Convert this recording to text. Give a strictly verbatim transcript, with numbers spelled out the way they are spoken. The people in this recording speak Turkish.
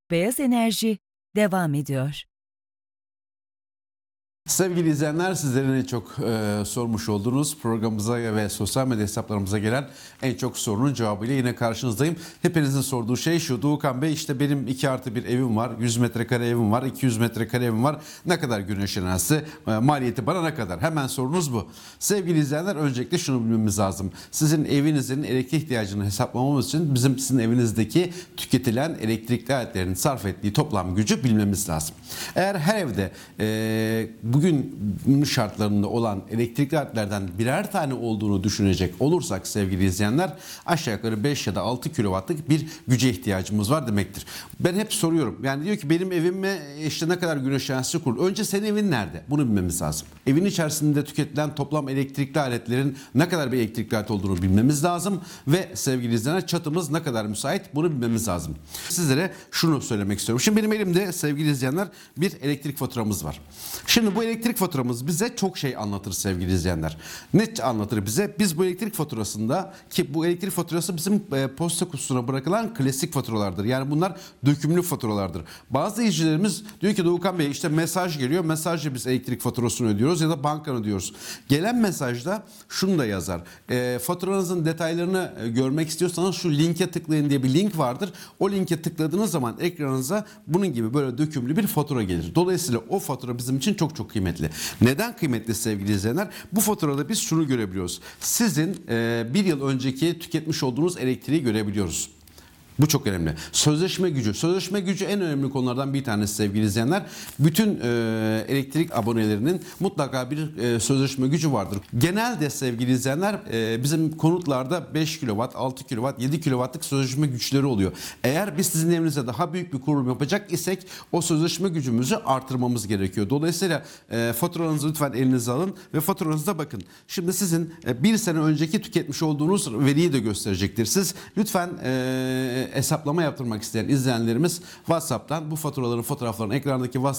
Beyaz Enerji devam ediyor. Sevgili izleyenler, sizlerin en çok e, sormuş olduğunuz programımıza ve sosyal medya hesaplarımıza gelen en çok sorunun cevabıyla yine karşınızdayım. Hepinizin sorduğu şey şu: Doğukan Bey, işte benim iki artı bir evim var, yüz metrekare evim var, iki yüz metrekare evim var. Ne kadar güneş enerjisi, e, maliyeti bana ne kadar? Hemen sorunuz bu. Sevgili izleyenler, öncelikle şunu bilmemiz lazım. Sizin evinizin elektrik ihtiyacını hesaplamamız için bizim sizin evinizdeki tüketilen elektrikli aletlerin sarf ettiği toplam gücü bilmemiz lazım. Eğer her evde e, bu bugün günün şartlarında olan elektrikli aletlerden birer tane olduğunu düşünecek olursak sevgili izleyenler, aşağı yukarı beş ya da altı kilowattlık bir güce ihtiyacımız var demektir. Ben hep soruyorum, yani diyor ki benim evime işte ne kadar güneş enerjisi kurulu. Önce senin evin nerede? Bunu bilmemiz lazım. Evin içerisinde tüketilen toplam elektrikli aletlerin ne kadar bir elektrikli alet olduğunu bilmemiz lazım ve sevgili izleyenler, çatımız ne kadar müsait, bunu bilmemiz lazım. Sizlere şunu söylemek istiyorum. Şimdi benim elimde sevgili izleyenler bir elektrik faturamız var. Şimdi bu elektrik faturamız bize çok şey anlatır sevgili izleyenler. Ne anlatır bize? Biz bu elektrik faturasında, ki bu elektrik faturası bizim e, posta kutusuna bırakılan klasik faturalardır. Yani bunlar dökümlü faturalardır. Bazı izleyicilerimiz diyor ki Doğukan Bey, işte mesaj geliyor. Mesajla biz elektrik faturasını ödüyoruz ya da bankanı ödüyoruz. Gelen mesajda şunu da yazar. E, faturanızın detaylarını e, görmek istiyorsanız şu linke tıklayın diye bir link vardır. O linke tıkladığınız zaman ekranınıza bunun gibi böyle dökümlü bir fatura gelir. Dolayısıyla o fatura bizim için çok çok kıymetli. Neden kıymetli sevgili izleyenler? Bu faturada biz şunu görebiliyoruz. Sizin e, bir yıl önceki tüketmiş olduğunuz elektriği görebiliyoruz. Bu çok önemli. Sözleşme gücü. Sözleşme gücü en önemli konulardan bir tanesi sevgili izleyenler. Bütün e, elektrik abonelerinin mutlaka bir e, sözleşme gücü vardır. Genelde sevgili izleyenler e, bizim konutlarda beş kilowatt, altı kilowatt, yedi kilowattlık sözleşme güçleri oluyor. Eğer biz sizin evinize daha büyük bir kurulum yapacak isek o sözleşme gücümüzü artırmamız gerekiyor. Dolayısıyla e, faturanızı lütfen elinize alın ve faturanıza bakın. Şimdi sizin e, bir sene önceki tüketmiş olduğunuz veriyi de gösterecektir. Siz lütfen e, hesaplama yaptırmak isteyen izleyenlerimiz WhatsApp'tan bu faturaların fotoğraflarını ekrandaki WhatsApp